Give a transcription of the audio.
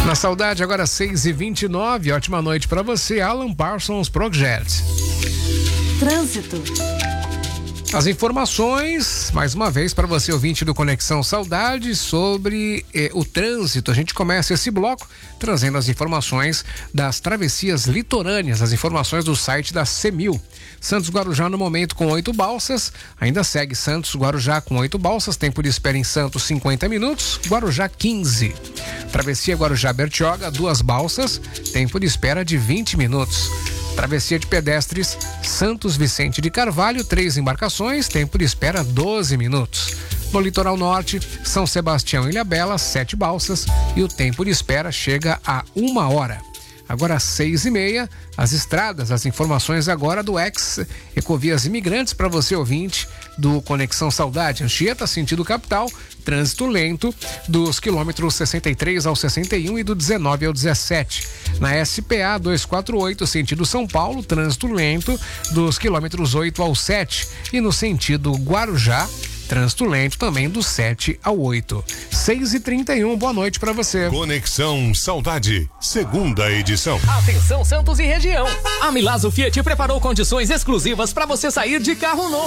Na Saudade, agora 6h29. Ótima noite para você, Alan Parsons Project. Trânsito. As informações, mais uma vez, para você, ouvinte do Conexão Saudade, sobre o trânsito. A gente começa esse bloco trazendo as informações das travessias litorâneas, as informações do site da CEMIL. Santos Guarujá no momento com 8 balsas, ainda segue Santos Guarujá com 8 balsas, tempo de espera em Santos 50 minutos, Guarujá 15. Travessia Guarujá Bertioga, 2 balsas, tempo de espera de 20 minutos. Travessia de pedestres Santos Vicente de Carvalho, 3 embarcações, tempo de espera 12 minutos. No litoral norte, São Sebastião e Ilhabela, 7 balsas e o tempo de espera chega a 1 hora. Agora 6h30, as estradas, as informações agora do ex-Ecovias Imigrantes para você, ouvinte do Conexão Saudade. Anchieta, sentido capital, trânsito lento dos quilômetros 63 ao 61 e do 19 ao 17. Na SPA 248, sentido São Paulo, trânsito lento dos quilômetros 8 ao 7. E no sentido Guarujá, trânsito lento também do 7 ao 8. 6h31, boa noite para você. Conexão Saudade, segunda edição. Atenção, Santos e região. A Milazzo Fiat preparou condições exclusivas para você sair de carro novo.